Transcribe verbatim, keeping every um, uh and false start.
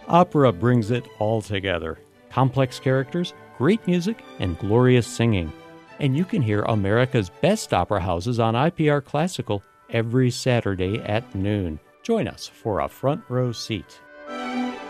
Opera brings it all together. Complex characters, great music, and glorious singing. And you can hear America's best opera houses on I P R Classical every Saturday at noon. Join us for a front row seat.